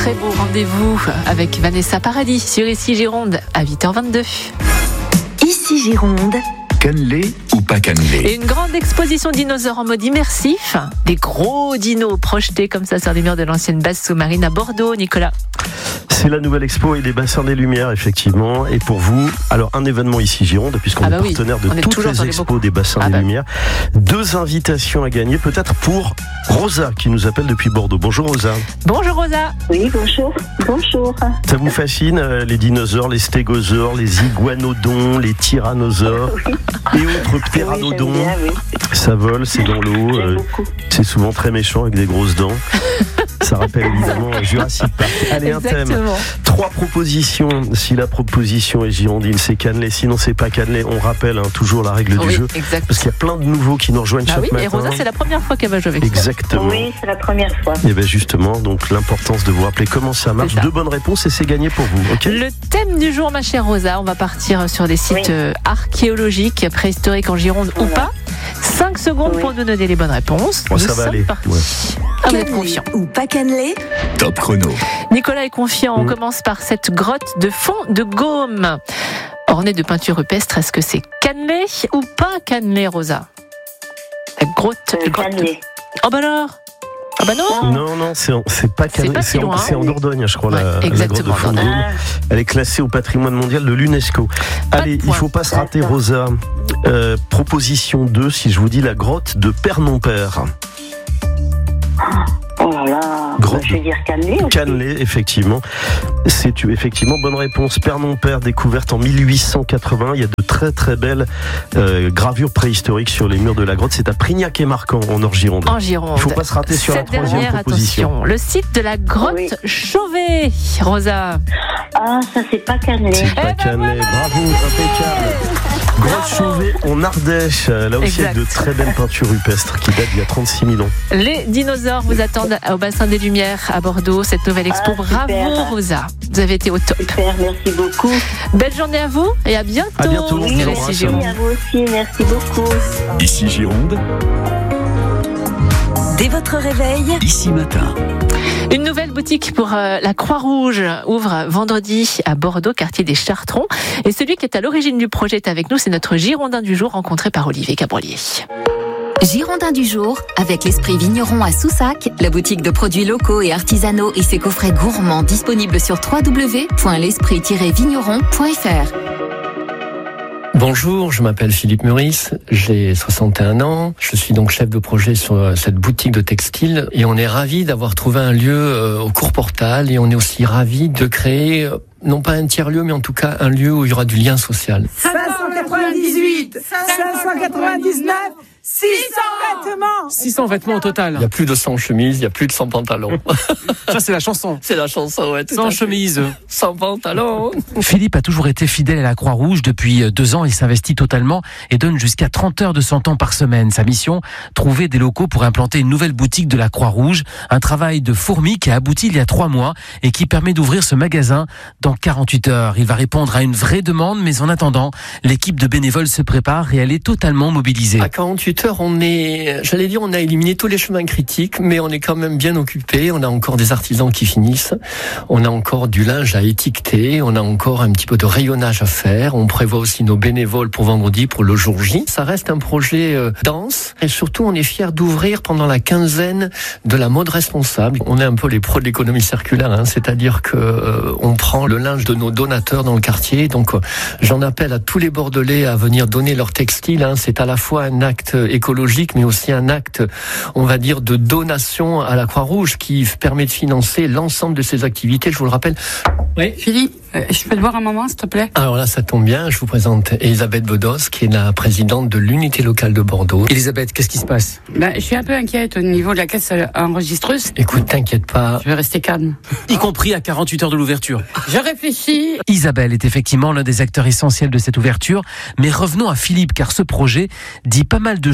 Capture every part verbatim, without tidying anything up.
très beau rendez-vous avec Vanessa Paradis sur Ici Gironde à huit heures vingt-deux. Ici Gironde. Cannelé ou pas cannelé? Et une grande exposition dinosaures en mode immersif. Des gros dinos projetés comme ça sur les murs de l'ancienne base sous-marine à Bordeaux, Nicolas. C'est la nouvelle expo et les bassins des Lumières, effectivement. Et pour vous, alors un événement ici Gironde, puisqu'on ah bah est partenaire oui, de toutes les, les expos des bassins ah des bah. Lumières. Deux invitations à gagner, peut-être pour Rosa, qui nous appelle depuis Bordeaux. Bonjour Rosa. Bonjour Rosa. Oui, bonjour. Bonjour. Ça vous fascine, euh, les dinosaures, les stégosaures, les iguanodons, les tyrannosaures oui. et autres ptéranodons. Oui, bien, oui. Ça vole, c'est dans l'eau. Euh, c'est souvent très méchant avec des grosses dents. Ça rappelle évidemment Jurassic Park. Allez, exactement. Un thème. Trois propositions. Si la proposition est girondine, c'est cannelé. Sinon, c'est pas cannelé. On rappelle hein, toujours la règle oui, du jeu. Exact. Parce qu'il y a plein de nouveaux qui nous rejoignent bah chaque oui, matin. Et Rosa, c'est la première fois qu'elle va jouer avec nous. Exactement. Oui, c'est la première fois. Et bien justement, donc l'importance de vous rappeler comment ça marche. Deux bonnes réponses et c'est gagné pour vous. Okay, le thème du jour, ma chère Rosa, on va partir sur des sites oui. archéologiques, préhistoriques en Gironde voilà. ou pas. cinq secondes oui. pour nous donner les bonnes réponses. Bon, ça va aller. Ouais. Ah, vous êtes confiant. Ou pas cannelé? Top chrono. Nicolas est confiant. On mmh. commence par cette grotte de fond de Gaume, ornée de peintures rupestres. Est-ce que c'est cannelé ou pas cannelé, Rosa? La grotte. Euh, grotte cannelé. De... Oh bah alors? Ah bah non. Non, non, c'est, c'est pas cannelé. C'est, pas c'est, si loin, en, c'est en Dordogne, je crois, ouais, la, la grotte de fond de Gaume. Elle est classée au patrimoine mondial de l'UNESCO. Pas Allez, il faut pas se rater, Rosa. Euh, proposition deux, si je vous dis la grotte de Père-non-Père. Oh là là, grotte je vais dire cannelé. Cannelé, effectivement. C'est effectivement bonne réponse. Père-non-Père, découverte en mille huit cent quatre-vingts. Il y a de très très belles euh, gravures préhistoriques sur les murs de la grotte. C'est à Prignac et Marcan, en Nord-Gironde. En Gironde. Il ne faut pas se rater sur Cette la troisième dernière, proposition. Attention, le site de la grotte oui. Chauvet, Rosa. Ah, ça c'est pas cannelé. C'est pas eh cannelé. Ben voilà. Bravo, impeccable. Grotte Chauvet en Ardèche. Là aussi, exact. Avec de très belles peintures rupestres qui datent d'il y a trente-six mille ans. Les dinosaures vous attendent au bassin des Lumières à Bordeaux. Cette nouvelle expo. Ah, bravo, Rosa. Vous avez été au top. Super, merci beaucoup. Belle journée à vous et à bientôt. À bientôt. Oui, merci Gironde. À vous aussi, merci beaucoup. Ici Gironde. Dès votre réveil, Ici Matin. Une nouvelle boutique pour euh, la Croix-Rouge ouvre vendredi à Bordeaux, quartier des Chartrons. Et celui qui est à l'origine du projet est avec nous, c'est notre Girondin du jour rencontré par Olivier Cabrolier. Girondin du jour, avec l'Esprit Vigneron à Soussac, la boutique de produits locaux et artisanaux et ses coffrets gourmands disponibles sur w w w point l'esprit tiret vigneron point f r. Bonjour, je m'appelle Philippe Meurice, j'ai soixante et un ans, je suis donc chef de projet sur cette boutique de textile et on est ravis d'avoir trouvé un lieu au Cours-Portal et on est aussi ravis de créer, non pas un tiers-lieu, mais en tout cas un lieu où il y aura du lien social. cinq cent quatre-vingt-dix-huit, cinq cent quatre-vingt-dix-neuf, six cents vêtements. six cents vêtements au total. Il y a plus de cent chemises, il y a plus de cent pantalons. Ça, c'est la chanson. C'est la chanson, ouais. cent chemises. cent pantalons. Philippe a toujours été fidèle à la Croix-Rouge. Depuis deux ans, il s'investit totalement et donne jusqu'à trente heures de son temps par semaine. Sa mission, trouver des locaux pour implanter une nouvelle boutique de la Croix-Rouge. Un travail de fourmi qui a abouti il y a trois mois et qui permet d'ouvrir ce magasin dans quarante-huit heures. Il va répondre à une vraie demande, mais en attendant, l'équipe de bénévoles se prépare et elle est totalement mobilisée. À quarante-huit heures, on est, j'allais dire, on a éliminé tous les chemins critiques, mais on est quand même bien occupé. On a encore des artisans qui finissent. On a encore du linge à étiqueter. On a encore un petit peu de rayonnage à faire. On prévoit aussi nos bénévoles pour vendredi, pour le jour J. Ça reste un projet euh, dense. Et surtout, on est fiers d'ouvrir pendant la quinzaine de la mode responsable. On est un peu les pros de l'économie circulaire, hein, c'est-à-dire que euh, on prend le linge de nos donateurs dans le quartier. Donc, euh, j'en appelle à tous les Bordelais à venir donner leur textile. Hein. C'est à la fois un acte écologique, mais aussi un acte, on va dire, de donation à la Croix-Rouge qui permet de financer l'ensemble de ces activités. Je vous le rappelle. Oui. Philippe, je peux te voir un moment, s'il te plaît? Alors là, ça tombe bien. Je vous présente Elisabeth Bedos, qui est la présidente de l'unité locale de Bordeaux. Elisabeth, qu'est-ce qui se passe? Ben, je suis un peu inquiète au niveau de la caisse enregistreuse. Écoute, t'inquiète pas. Je vais rester calme. Y compris à quarante-huit heures de l'ouverture. Je réfléchis. Isabelle est effectivement l'un des acteurs essentiels de cette ouverture. Mais revenons à Philippe, car ce projet dit pas mal de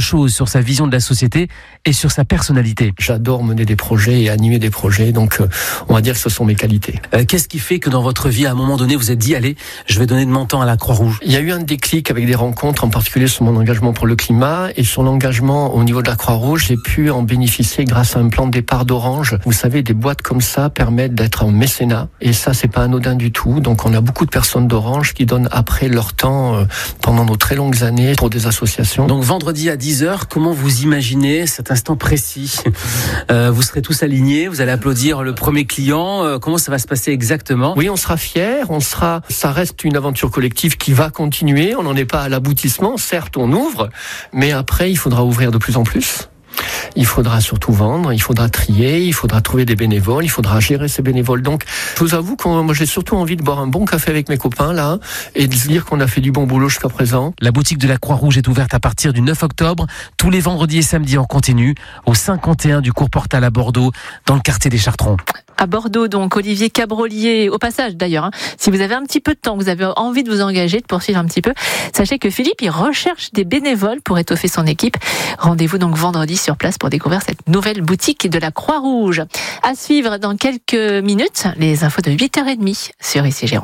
choses sur sa vision de la société et sur sa personnalité. J'adore mener des projets et animer des projets, donc euh, on va dire que ce sont mes qualités. Euh, qu'est-ce qui fait que dans votre vie, à un moment donné, vous êtes dit, allez, je vais donner de mon temps à la Croix-Rouge? Il y a eu un déclic avec des rencontres, en particulier sur mon engagement pour le climat et sur l'engagement au niveau de la Croix-Rouge. J'ai pu en bénéficier grâce à un plan de départ d'Orange. Vous savez, des boîtes comme ça permettent d'être en mécénat et ça, c'est pas anodin du tout. Donc on a beaucoup de personnes d'Orange qui donnent après leur temps euh, pendant nos très longues années pour des associations. Donc vendredi à dix heures, comment vous imaginez cet instant précis? euh, Vous serez tous alignés, vous allez applaudir le premier client. Euh, comment ça va se passer exactement? Oui, on sera fiers, on sera. Ça reste une aventure collective qui va continuer. On n'en est pas à l'aboutissement. Certes, on ouvre, mais après, il faudra ouvrir de plus en plus. Il faudra surtout vendre, il faudra trier, il faudra trouver des bénévoles, il faudra gérer ces bénévoles. Donc, je vous avoue que moi, j'ai surtout envie de boire un bon café avec mes copains, là, et de se dire qu'on a fait du bon boulot jusqu'à présent. La boutique de la Croix-Rouge est ouverte à partir du neuf octobre, tous les vendredis et samedis en continu, au cinquante et un du Cours Portal à Bordeaux, dans le quartier des Chartrons. À Bordeaux, donc, Olivier Cabrolier, au passage d'ailleurs, hein, si vous avez un petit peu de temps, vous avez envie de vous engager, de poursuivre un petit peu, sachez que Philippe, il recherche des bénévoles pour étoffer son équipe. Rendez-vous donc vendredi sur place pour découvrir cette nouvelle boutique de la Croix-Rouge. À suivre dans quelques minutes, les infos de huit heures trente sur Ici Gironde.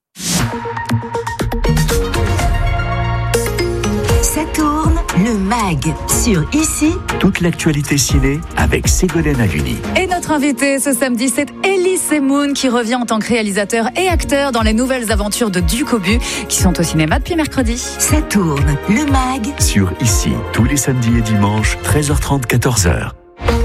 Ça tourne, le mag sur Ici. Toute l'actualité ciné avec Ségolène Haluni. Et notre invité ce samedi, c'est Elie Semoun qui revient en tant que réalisateur et acteur dans les nouvelles aventures de Duc Aubu qui sont au cinéma depuis mercredi. Ça tourne, le mag sur Ici, tous les samedis et dimanches, treize heures trente, quatorze heures.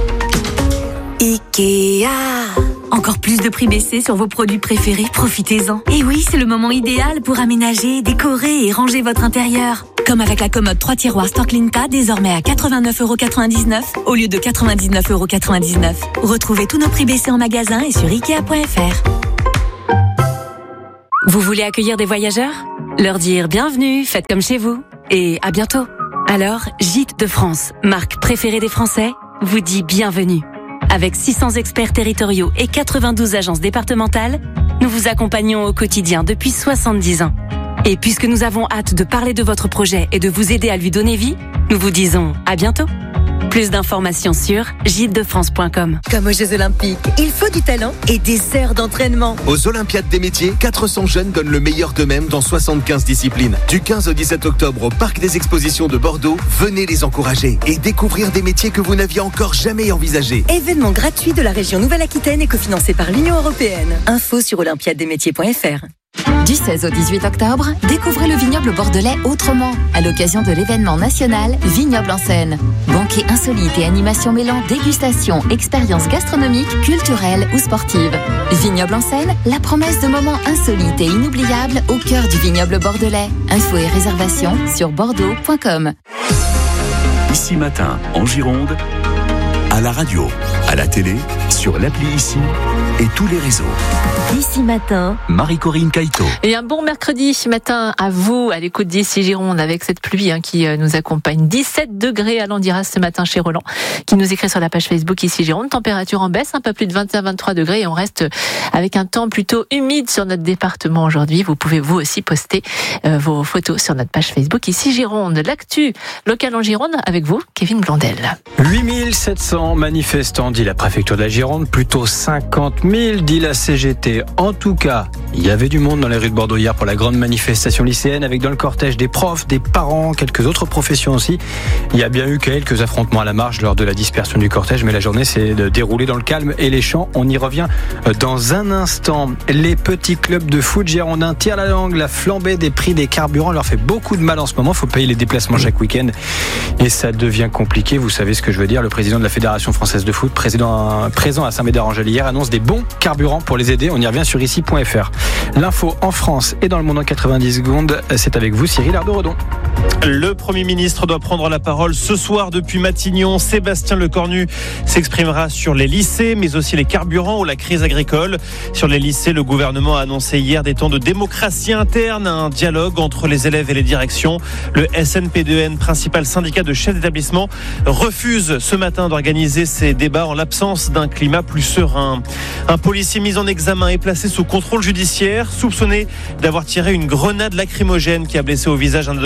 Ikea. Encore plus de prix baissés sur vos produits préférés, profitez-en. Et oui, c'est le moment idéal pour aménager, décorer et ranger votre intérieur. Comme avec la commode trois tiroirs Storklinta, désormais à quatre-vingt-neuf euros quatre-vingt-dix-neuf au lieu de quatre-vingt-dix-neuf euros quatre-vingt-dix-neuf. Retrouvez tous nos prix baissés en magasin et sur ikea point f r. Vous voulez accueillir des voyageurs? Leur dire bienvenue, faites comme chez vous. Et à bientôt. Alors, Gîtes de France, marque préférée des Français, vous dit bienvenue. Avec six cents experts territoriaux et quatre-vingt-douze agences départementales, nous vous accompagnons au quotidien depuis soixante-dix ans. Et puisque nous avons hâte de parler de votre projet et de vous aider à lui donner vie, nous vous disons à bientôt. Plus d'informations sur gîtes de france point com. Comme aux Jeux Olympiques, il faut du talent et des heures d'entraînement. Aux Olympiades des métiers, quatre cents jeunes donnent le meilleur d'eux-mêmes dans soixante-quinze disciplines. Du quinze au dix-sept octobre au Parc des Expositions de Bordeaux, venez les encourager et découvrir des métiers que vous n'aviez encore jamais envisagés. Événement gratuit de la région Nouvelle-Aquitaine et cofinancé par l'Union Européenne. Info sur olympiade des métiers point f r. Du seize au dix-huit octobre, découvrez le vignoble bordelais autrement, à l'occasion de l'événement national Vignoble en scène. Banquet insolite et animation mêlant dégustation, expériences gastronomiques, culturelles ou sportives. Vignoble en scène, la promesse de moments insolites et inoubliables au cœur du vignoble bordelais. Infos et réservations sur bordeaux point com. Ici Matin, en Gironde, à la radio, à la télé, sur l'appli Ici et tous les réseaux. Ici Matin, Marie-Corinne Caïto. Et un bon mercredi matin à vous, à l'écoute d'Ici Gironde, avec cette pluie hein, qui nous accompagne. dix-sept degrés à Landiras ce matin chez Roland, qui nous écrit sur la page Facebook Ici Gironde. Température en baisse, un peu plus de vingt et un à vingt-trois degrés, et on reste avec un temps plutôt humide sur notre département aujourd'hui. Vous pouvez vous aussi poster euh, vos photos sur notre page Facebook Ici Gironde. L'actu locale en Gironde avec vous, Kevin Blondel. huit mille sept cents manifestants, dit la préfecture de la Gironde, plutôt cinquante mille, dit la C G T. En tout cas, il y avait du monde dans les rues de Bordeaux hier pour la grande manifestation lycéenne, avec dans le cortège des profs, des parents, quelques autres professions aussi. Il y a bien eu quelques affrontements à la marge lors de la dispersion du cortège, mais la journée s'est déroulée dans le calme et les chants. On y revient dans un instant. Les petits clubs de foot girondins tirent la langue. La flambée des prix des carburants leur fait beaucoup de mal en ce moment. Il faut payer les déplacements chaque week-end et ça devient compliqué. Vous savez ce que je veux dire. Le président de la Fédération française de foot, président, présent à Saint-Médard-en-Jalles hier, annonce des bons carburants pour les aider. On y revient sur ici point f r. L'info en France et dans le monde en quatre-vingt-dix secondes, c'est avec vous Cyril Ardo-Redon. Le Premier ministre doit prendre la parole ce soir depuis Matignon. Sébastien Lecornu s'exprimera sur les lycées, mais aussi les carburants ou la crise agricole. Sur les lycées, le gouvernement a annoncé hier des temps de démocratie interne, un dialogue entre les élèves et les directions. Le S N P deux N, principal syndicat de chefs d'établissement, refuse ce matin d'organiser ces débats en l'absence d'un climat plus serein. Un policier mis en examen est placé sous contrôle judiciaire, soupçonné d'avoir tiré une grenade lacrymogène qui a blessé au visage un adolescent de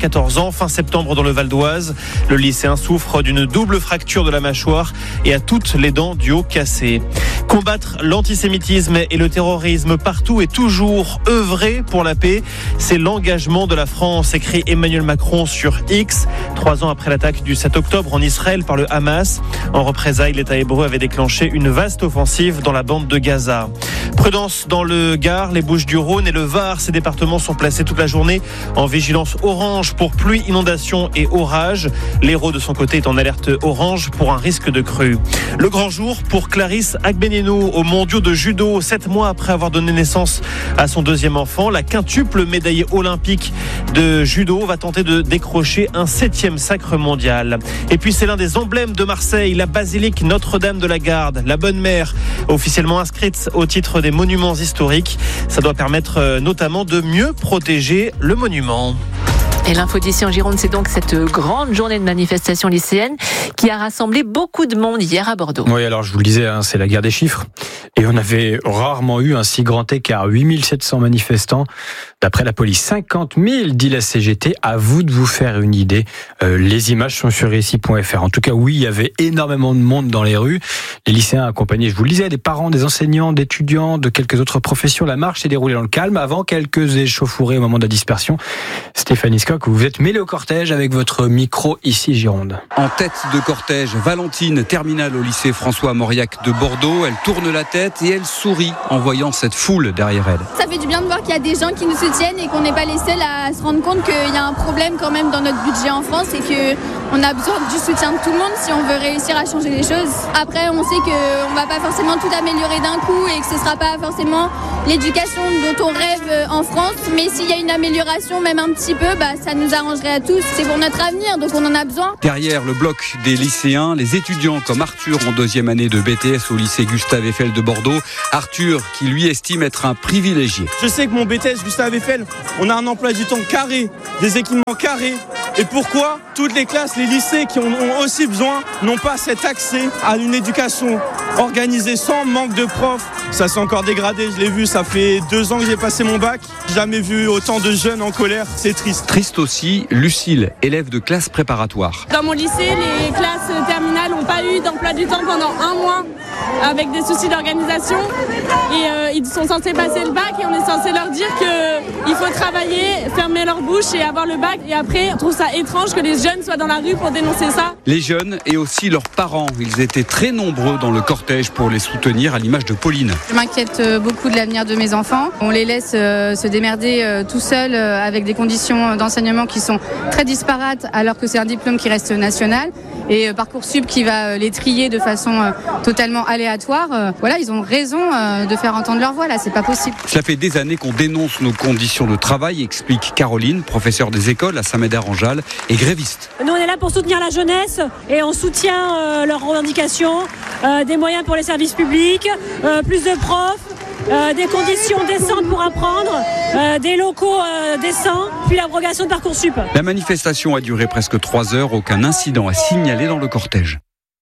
quatorze ans, fin septembre dans le Val d'Oise. Le lycéen souffre d'une double fracture de la mâchoire et a toutes les dents du haut cassées. Combattre l'antisémitisme et le terrorisme partout et toujours, œuvrer pour la paix, c'est l'engagement de la France, écrit Emmanuel Macron sur X, trois ans après l'attaque du sept octobre en Israël par le Hamas. En représailles, l'État hébreu avait déclenché une vaste offensive dans la bande de Gaza. Prudence dans le Gard, les Bouches-du-Rhône et le Var. Ces départements sont placés toute la journée en vigilance orange pour pluie, inondation et orage. L'Hérault, de son côté, est en alerte orange pour un risque de crue. Le grand jour pour Clarisse Agbenino aux mondiaux de judo. Sept mois après avoir donné naissance à son deuxième enfant, la quintuple médaillée olympique de judo va tenter de décrocher un septième sacre mondial. Et puis c'est l'un des emblèmes de Marseille, la basilique Notre-Dame de la Garde, la Bonne Mère, officiellement inscrite au titre des monuments historiques. Ça doit permettre notamment de mieux protéger le monument. Et l'info d'ici en Gironde, c'est donc cette grande journée de manifestation lycéenne qui a rassemblé beaucoup de monde hier à Bordeaux. Oui, alors je vous le disais, hein, c'est la guerre des chiffres. Et on avait rarement eu un si grand écart. huit mille sept cents manifestants, d'après la police. cinquante mille, dit la C G T. À vous de vous faire une idée. Euh, les images sont sur ici point f r. En tout cas, oui, il y avait énormément de monde dans les rues. Les lycéens accompagnés, je vous le disais, des parents, des enseignants, d'étudiants, de quelques autres professions. La marche s'est déroulée dans le calme avant quelques échauffourées au moment de la dispersion. Stéphanie Scott, vous vous êtes mêlé au cortège avec votre micro ici Gironde. En tête de cortège, Valentine, terminale au lycée François Mauriac de Bordeaux. Elle tourne la tête et elle sourit en voyant cette foule derrière elle. Ça fait du bien de voir qu'il y a des gens qui nous soutiennent et qu'on n'est pas les seuls à se rendre compte qu'il y a un problème quand même dans notre budget en France et qu'on a besoin du soutien de tout le monde si on veut réussir à changer les choses. Après, on sait qu'on ne va pas forcément tout améliorer d'un coup et que ce ne sera pas forcément l'éducation dont on rêve en France, mais s'il y a une amélioration, même un petit peu, bah, ça nous arrangerait à tous. C'est pour notre avenir, donc on en a besoin. Derrière le bloc des lycéens, les étudiants comme Arthur en deuxième année de B T S au lycée Gustave Eiffel de Bordeaux. Arthur qui lui estime être un privilégié. Je sais que mon B T S Gustave Eiffel, on a un emploi du temps carré, des équipements carrés. Et pourquoi toutes les classes, les lycées qui en ont aussi besoin n'ont pas cet accès à une éducation organisée sans manque de profs? Ça s'est encore dégradé, je l'ai vu, ça fait deux ans que j'ai passé mon bac. J'ai jamais vu autant de jeunes en colère, c'est triste. Triste aussi, Lucille, élève de classe préparatoire. Dans mon lycée, les classes terminales n'ont pas eu d'emploi du temps pendant un mois avec des soucis d'organisation. Et euh, ils sont censés passer le bac et on est censé leur dire qu'il faut travailler, fermer leur bouche et avoir le bac. Et après, on trouve ça étrange que les jeunes soient dans la rue pour dénoncer ça. Les jeunes et aussi leurs parents, ils étaient très nombreux dans le cortège pour les soutenir, à l'image de Pauline. Je m'inquiète beaucoup de l'avenir de mes enfants. On les laisse se démerder tout seuls avec des conditions d'enseignement qui sont très disparates alors que c'est un diplôme qui reste national. Et Parcoursup qui va les trier de façon totalement aléatoire. Voilà, ils ont raison de faire entendre leur voix, là, c'est pas possible. Cela fait des années qu'on dénonce nos conditions de travail, explique Caroline, professeure des écoles à Saint-Médard-en-Jalles et gréviste. Nous, on est là pour soutenir la jeunesse et on soutient euh, leurs revendications, euh, des moyens pour les services publics, euh, plus de profs, Euh, des conditions décentes pour apprendre, euh, des locaux euh, décents, puis l'abrogation de Parcoursup. La manifestation a duré presque trois heures, aucun incident à signaler dans le cortège.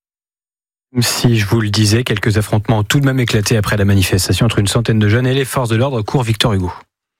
Si je vous le disais, quelques affrontements ont tout de même éclaté après la manifestation entre une centaine de jeunes et les forces de l'ordre cours Victor Hugo.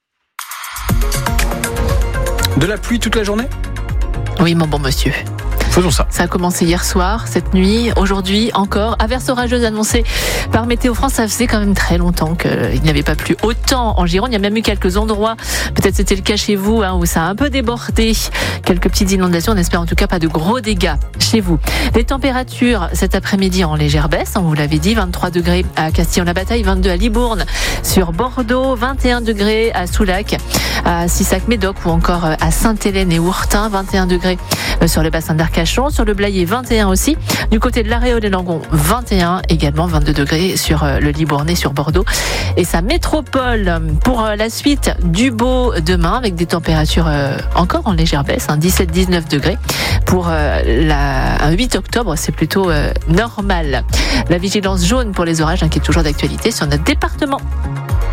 De la pluie toute la journée ? Oui, mon bon monsieur. Faisons ça. Ça a commencé hier soir, cette nuit, aujourd'hui encore. Averse orageuse annoncée par Météo France. Ça faisait quand même très longtemps qu'il n'y avait pas plu autant en Gironde. Il y a même eu quelques endroits, peut-être c'était le cas chez vous, hein, où ça a un peu débordé. Quelques petites inondations, on espère en tout cas pas de gros dégâts chez vous. Les températures cet après-midi en légère baisse, on vous l'avait dit, vingt-trois degrés à Castillon-la-Bataille, vingt-deux à Libourne, sur Bordeaux, vingt et un degrés à Soulac, à Sissac-Médoc ou encore à Sainte-Hélène et Ourtin, vingt et un degrés sur le bassin d'Arcachon. Sur le Blayais, vingt et un aussi. Du côté de La Réole et Langon, vingt et un. Également vingt-deux degrés sur le Libournais, sur Bordeaux et sa métropole. Pour la suite, du beau demain avec des températures encore en légère baisse, hein, dix-sept à dix-neuf degrés. Pour la, un huit octobre, c'est plutôt euh, normal. La vigilance jaune pour les orages, hein, qui est toujours d'actualité sur notre département.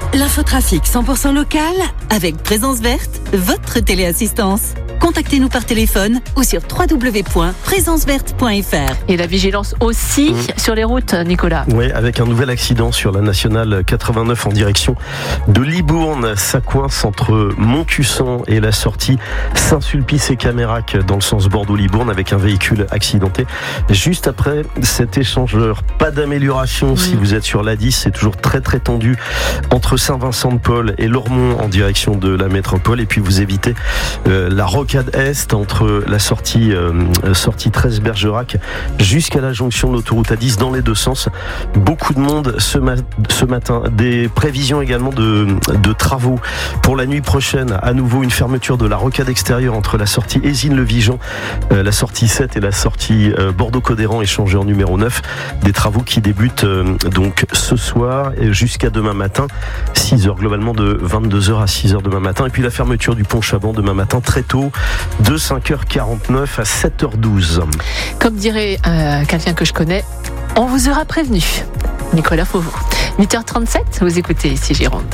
L'infotrafic cent pour cent local avec Présence Verte, votre téléassistance. Contactez-nous par téléphone ou sur w w w point présence verte point f r. Et la vigilance aussi mmh. sur les routes, Nicolas. Oui, avec un nouvel accident sur la nationale quatre-vingt-neuf en direction de Libourne. Ça coince entre Montcussant et la sortie Saint-Sulpice et Camérac dans le sens Bordeaux-Libourne avec un véhicule accidenté. Juste après cet échangeur, pas d'amélioration mmh. si vous êtes sur l'A dix, c'est toujours très très tendu entre Saint-Vincent-de-Paul et Lormont en direction de la métropole. Et puis vous évitez euh, la Rocade Est entre la sortie, euh, sortie treize Bergerac jusqu'à la jonction de l'autoroute A dix dans les deux sens. Beaucoup de monde ce, ma- ce matin. Des prévisions également de, de travaux pour la nuit prochaine. À nouveau une fermeture de la rocade extérieure entre la sortie Ésine-le-Vigeant, euh, la sortie sept et la sortie euh, Bordeaux-Codéran, échangeur numéro neuf. Des travaux qui débutent euh, donc ce soir et jusqu'à demain matin, six heures globalement, de vingt-deux heures à six heures demain matin. Et puis la fermeture du pont Chaban demain matin très tôt, de cinq heures quarante-neuf à sept heures douze. Comme dirait euh, quelqu'un que je connais, on vous aura prévenu. Nicolas Fauveau. huit heures trente-sept, vous écoutez ici Gironde.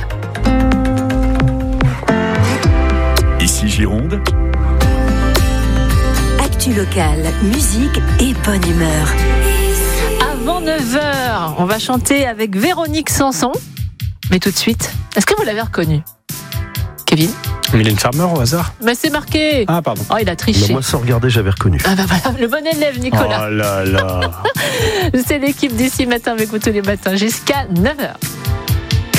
Ici Gironde. Actu locale, musique et bonne humeur. Avant neuf heures, on va chanter avec Véronique Sanson. Mais tout de suite, est-ce que vous l'avez reconnu, Kevin? Mylène Farmer au hasard? Mais c'est marqué. Ah, pardon. Oh, il a triché. Bah, moi, sans regarder, j'avais reconnu. Ah, bah voilà, le bon élève, Nicolas. Oh là là. C'est l'équipe d'ici matin avec vous tous les matins jusqu'à neuf heures.